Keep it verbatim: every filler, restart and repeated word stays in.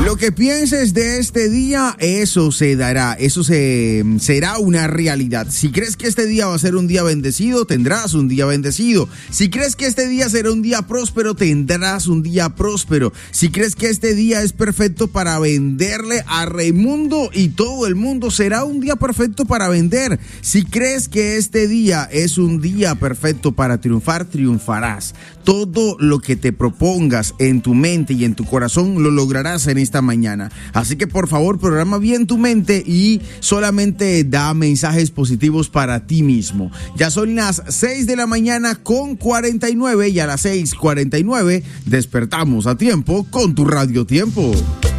Lo que pienses de este día, eso se dará, eso se, será una realidad. Si crees que este día va a ser un día bendecido, tendrás un día bendecido. Si crees que este día será un día próspero, tendrás un día próspero. Si crees que este día es perfecto para venderle a Raimundo y todo el mundo, será un día perfecto para vender. Si crees que este día es un día perfecto para triunfar, triunfarás. Todo lo que te propongas en tu mente y en tu corazón lo lograrás en esta mañana. Así que por favor, programa bien tu mente y solamente da mensajes positivos para ti mismo. Ya son las seis de la mañana con cuarenta y nueve y a las seis cuarenta y nueve despertamos a tiempo con tu Radio Tiempo.